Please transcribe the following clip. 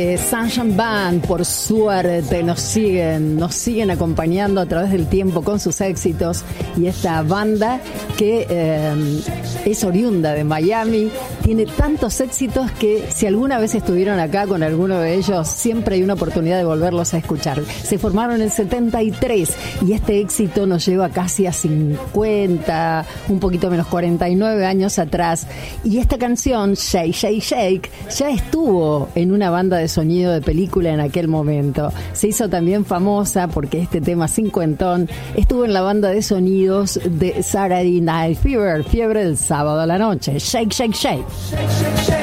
Sunshine Band, por suerte, nos siguen acompañando a través del tiempo con sus éxitos, y esta banda que es oriunda de Miami, tiene tantos éxitos que si alguna vez estuvieron acá con alguno de ellos, siempre hay una oportunidad de volverlos a escuchar. Se formaron en el 73 y este éxito nos lleva casi a 50, un poquito menos, 49 años atrás, y esta canción, Shake, Shake, Shake, ya estuvo en una banda de sonido de película en aquel momento. Se hizo también famosa porque este tema cincuentón estuvo en la banda de sonidos de Saturday Night Fever, fiebre del sábado a la noche. Shake, shake, shake.